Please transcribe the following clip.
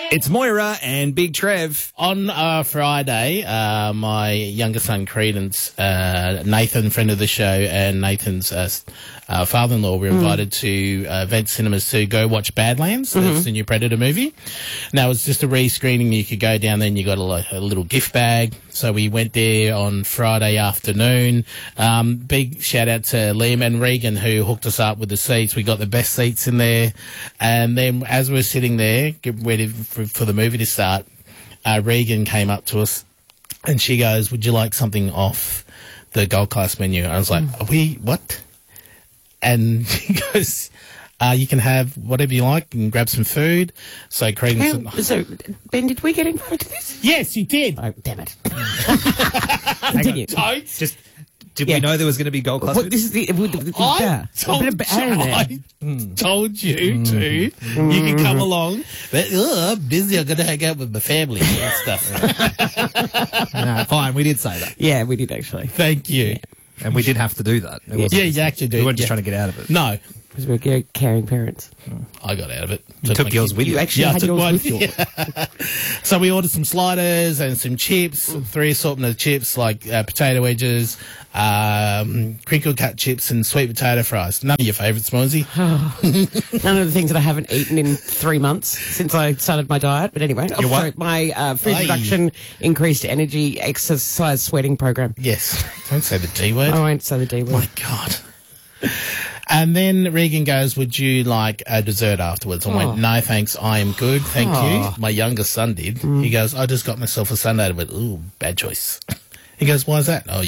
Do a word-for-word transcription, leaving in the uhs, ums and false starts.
It's Moira and Big Trev. On uh, Friday, uh, my younger son, Credence, uh, Nathan, friend of the show, and Nathan's uh, uh, father-in-law were invited mm. to uh, Event Cinemas to go watch Badlands. Mm-hmm. That's the new Predator movie. Now, it's just a re-screening. You could go down there and you got a, a little gift bag. So we went there on Friday afternoon. Um, big shout-out to Liam and Regan, who hooked us up with the seats. We got the best seats in there. And then as we were sitting there, getting ready for, for the movie to start, uh, Regan came up to us and she goes, "Would you like something off the Gold Class menu?" I was like, "Are we, what?" And she goes, uh, "You can have whatever you like and grab some food." So Credence... How, so, Ben, did we get invited to this? Yes, you did. Oh, damn it. Continue. Totes. Just... Did Yeah. we know there was going to be gold class? Well, this is the, the, the, I yeah. told, A bit of you, there. I Mm. told you to. Mm. You can come along. But, oh, I'm busy. I'm going to hang out with my family and stuff. No, fine, we did say that. Yeah, we did actually. Thank you. And we did have to do that. It Yeah. wasn't- Yeah, you actually do. We weren't just yeah. trying to get out of it. No, Because we're ca- caring parents. I got out of it. You took my yours kid. with you. You actually Yeah, I had took yours one. with you. Yeah. So we ordered some sliders and some chips, three assortment of chips like uh, potato wedges, um, crinkle cut chips, and sweet potato fries. None of your favourites, Mosey. None of the things that I haven't eaten in three months since I started my diet. But anyway, oh, Your what? sorry, my uh, food Aye. reduction, increased energy, exercise, sweating program. Yes. Don't say the D word. I won't say the D word. My God. And then Regan goes, "Would you like a dessert afterwards?" I Oh. went, "No, thanks. I am good. Thank Oh. you." My youngest son did. He goes, "I just got myself a sundae." I went, "Ooh, bad choice." He goes, "Why is that?" "Oh,